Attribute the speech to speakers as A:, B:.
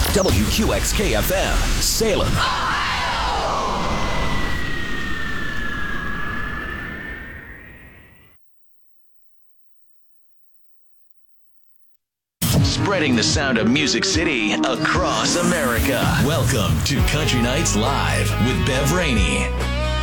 A: WQXK-FM, Salem. Spreading the sound of Music City across America. Welcome to Country Nights Live with Bev Rainey.